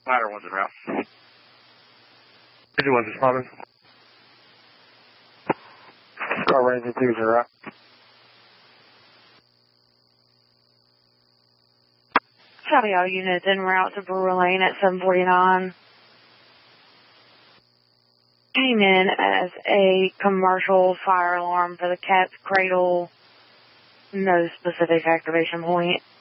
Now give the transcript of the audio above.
Ladder 1's en route. Busy 1's responding. Star Ranger 2's en route. Copy all units en route to Brewer Lane at 749. Came in as a commercial fire alarm for the Cat's Cradle. No specific activation point.